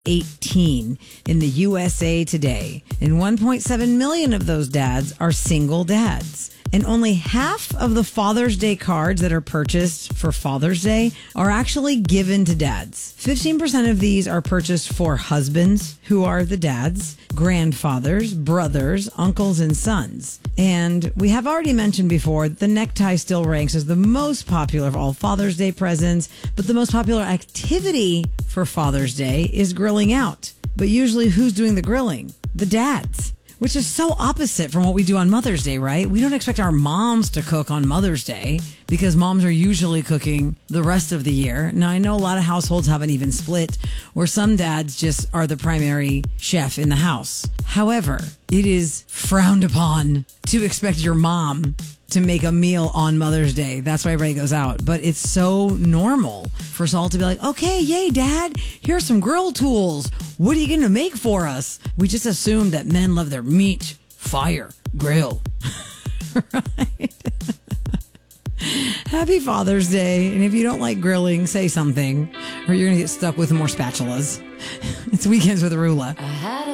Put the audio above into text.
18 in the USA today, and 1.7 million of those dads are single dads. And only half of the Father's Day cards that are purchased for Father's Day are actually given to dads. 15% of these are purchased for husbands, who are the dads, grandfathers, brothers, uncles, and sons. And we have already mentioned before, the necktie still ranks as the most popular of all Father's Day presents, but the most popular activity for Father's Day is grilling out. But usually who's doing the grilling? The dads. Which is so opposite from what we do on Mother's Day, right? We don't expect our moms to cook on Mother's Day because moms are usually cooking the rest of the year. Now, I know a lot of households have an even split where some dads just are the primary chef in the house. However, it is frowned upon to expect your mom to make a meal on Mother's Day. That's why everybody goes out. But it's so normal for Saul to be like, okay, yay, Dad, here's some grill tools. What are you going to make for us? We just assume that men love their meat, fire, grill. Right? Happy Father's Day. And if you don't like grilling, say something, or you're going to get stuck with more spatulas. It's Weekends with Arula.